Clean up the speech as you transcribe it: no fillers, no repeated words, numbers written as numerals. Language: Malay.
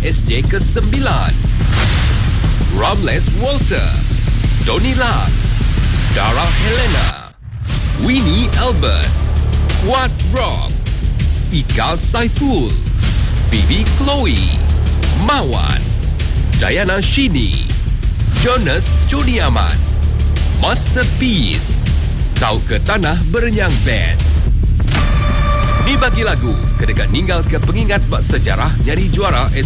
SJ ke-9. Ramles Walter, Donny Lam, Dara Helena, Winnie Albert, Quad Rock, Ika Saiful, Phoebe Chloe, Mawan, Diana Shini, Jonas Joni Ahmad, Masterpiece, Tau ke Tanah Berenyang Band. Ni bagi lagu, kedekat ninggal ke pengingat bak sejarah nyari juara